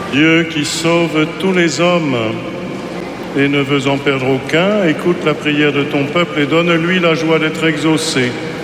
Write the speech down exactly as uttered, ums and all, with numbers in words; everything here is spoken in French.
Dieu qui sauve tous les hommes et ne veut en perdre aucun, écoute la prière de ton peuple et donne-lui la joie d'être exaucé